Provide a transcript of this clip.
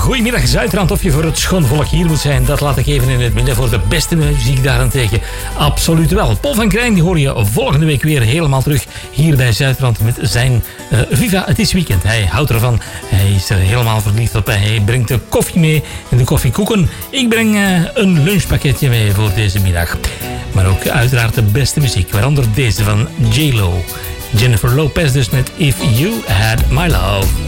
Goedemiddag Zuidrand, of je voor het schoonvolk hier moet zijn, dat laat ik even in het midden. Voor de beste muziek daarentegen absoluut wel. Paul van Krijn, die hoor je volgende week weer helemaal terug hier bij Zuidrand met zijn Viva, het is weekend. Hij houdt ervan, hij is er helemaal verliefd op. Hij brengt de koffie mee en de koffiekoeken. Ik breng een lunchpakketje mee voor deze middag. Maar ook uiteraard de beste muziek, waaronder deze van J-Lo. Jennifer Lopez dus met If You Had My Love.